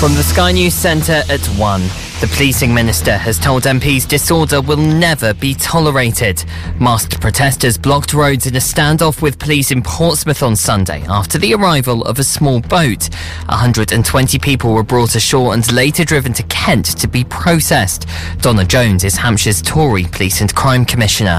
From the Sky News Centre at 1. The policing minister has told MPs disorder will never be tolerated. Masked protesters blocked roads in a standoff with police in Portsmouth on Sunday after the arrival of a small boat. 120 people were brought ashore and later driven to Kent to be processed. Donna Jones is Hampshire's Tory Police and Crime Commissioner.